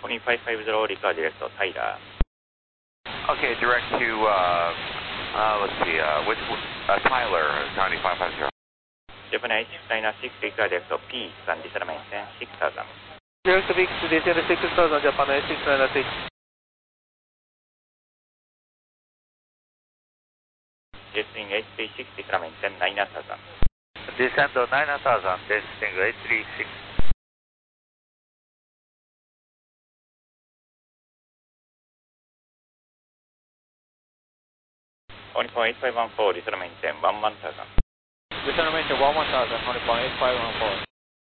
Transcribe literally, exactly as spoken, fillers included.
twenty five fifty, Rica direct to Tyler. Okay, direct to, uh, uh, let's see, uh, which, uh, Tyler, ninety-five fifty. Japan H nine six, Rica direct to P, and descend maintain six thousand. Direct to P, descend six thousand, Japan H six nine six. Jetstream H three six, descend maintain nine thousand. Descend to nine thousand, Jetstream H three six. Only point eight five one four, descend maintain one one thousand. Descend maintain one one thousand, only point eight five one four.